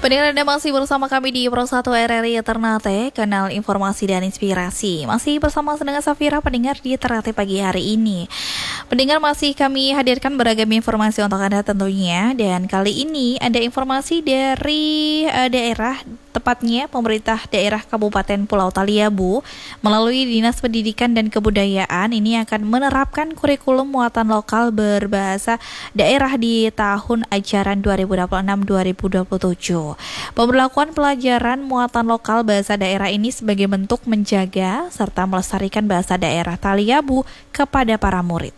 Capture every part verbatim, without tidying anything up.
Pendengar Anda masih bersama kami di Pro satu R R I Ternate, kanal informasi dan inspirasi. Masih bersama dengan Safira, pendengar di Ternate pagi hari ini. Pendengar, masih kami hadirkan beragam informasi untuk Anda tentunya. Dan kali ini ada informasi dari uh, daerah, tepatnya pemerintah daerah Kabupaten Pulau Taliabu melalui Dinas Pendidikan dan Kebudayaan ini akan menerapkan kurikulum muatan lokal berbahasa daerah di tahun ajaran dua ribu dua puluh enam dua ribu dua puluh tujuh. Pemberlakuan pelajaran muatan lokal bahasa daerah ini sebagai bentuk menjaga serta melestarikan bahasa daerah Taliabu kepada para murid.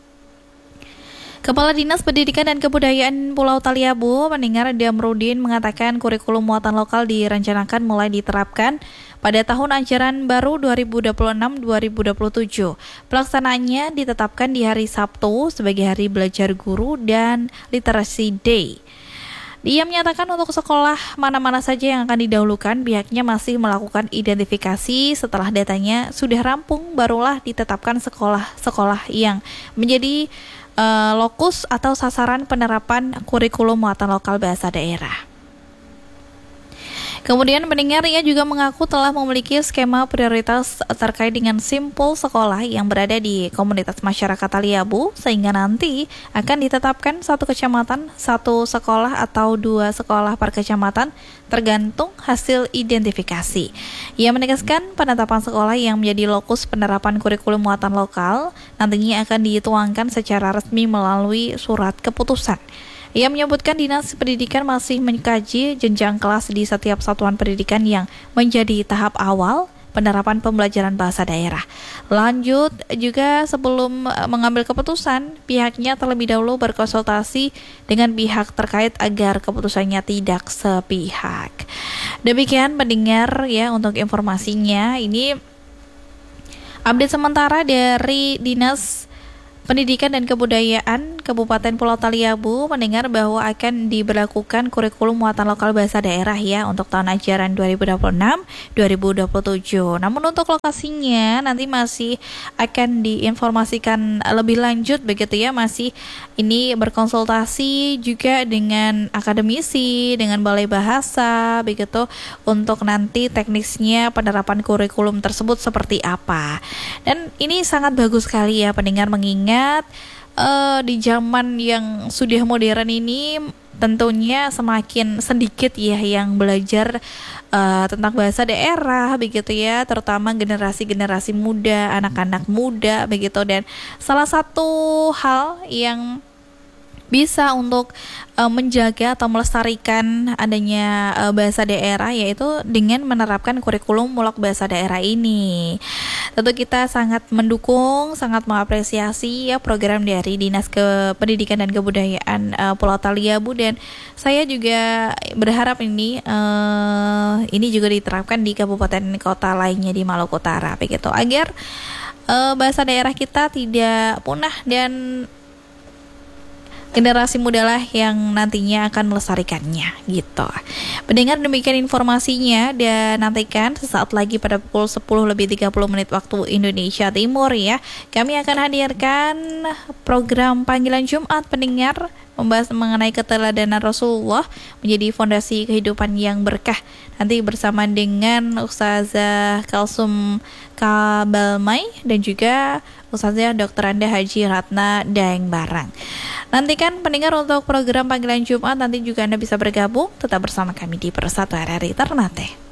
Kepala Dinas Pendidikan dan Kebudayaan Pulau Taliabu, pendengar Damrudin, mengatakan kurikulum muatan lokal direncanakan mulai diterapkan pada tahun ajaran baru dua ribu dua puluh enam dua ribu dua puluh tujuh. Pelaksanaannya ditetapkan di hari Sabtu sebagai Hari Belajar Guru dan Literasi Day. Dia menyatakan untuk sekolah mana-mana saja yang akan didahulukan, pihaknya masih melakukan identifikasi. Setelah datanya sudah rampung, barulah ditetapkan sekolah-sekolah yang menjadi uh, lokus atau sasaran penerapan kurikulum muatan lokal bahasa daerah. Kemudian pendengar, ia juga mengaku telah memiliki skema prioritas terkait dengan simpul sekolah yang berada di komunitas masyarakat Taliabu, sehingga nanti akan ditetapkan satu kecamatan, satu sekolah atau dua sekolah per kecamatan tergantung hasil identifikasi. Ia menegaskan penetapan sekolah yang menjadi lokus penerapan kurikulum muatan lokal nantinya akan dituangkan secara resmi melalui surat keputusan. Ia menyebutkan Dinas Pendidikan masih mengkaji jenjang kelas di setiap satuan pendidikan yang menjadi tahap awal penerapan pembelajaran bahasa daerah. Lanjut juga, sebelum mengambil keputusan, pihaknya terlebih dahulu berkonsultasi dengan pihak terkait agar keputusannya tidak sepihak. Demikian pendengar ya untuk informasinya. Ini update sementara dari Dinas Pendidikan dan Kebudayaan Kabupaten Pulau Taliabu, mendengar bahwa akan diberlakukan kurikulum muatan lokal bahasa daerah ya untuk tahun ajaran dua ribu dua puluh enam dua ribu dua puluh tujuh. Namun untuk lokasinya nanti masih akan diinformasikan lebih lanjut begitu ya, masih ini berkonsultasi juga dengan akademisi, dengan balai bahasa begitu untuk nanti teknisnya penerapan kurikulum tersebut seperti apa. Dan ini sangat bagus sekali ya pendengar, mengingat Uh, di zaman yang sudah modern ini tentunya semakin sedikit ya yang belajar uh, tentang bahasa daerah begitu ya, terutama generasi-generasi muda, anak-anak muda begitu. Dan salah satu hal yang bisa untuk uh, menjaga atau melestarikan adanya uh, bahasa daerah yaitu dengan menerapkan kurikulum mulak bahasa daerah ini. Tentu kita sangat mendukung, sangat mengapresiasi ya program dari Dinas Ke- Pendidikan dan Kebudayaan uh, Pulau Taliabu, dan saya juga berharap ini uh, ini juga diterapkan di kabupaten kota lainnya di Maluku Utara begitu, agar uh, bahasa daerah kita tidak punah dan generasi muda lah yang nantinya akan melestarikannya gitu. Pendengar, demikian informasinya, dan nantikan sesaat lagi pada pukul sepuluh lebih tiga puluh menit waktu Indonesia Timur ya, kami akan hadirkan program Panggilan Jumat pendengar, membahas mengenai keteladanan Rasulullah menjadi fondasi kehidupan yang berkah, nanti bersama dengan Ustazah Kalsum Kabalmai dan juga Ustazah Doktor Anda Haji Ratna Daeng Barang. Nantikan pendengar untuk program Panggilan Jumat, nanti juga Anda bisa bergabung, tetap bersama kami di Pro satu R R I Ternate.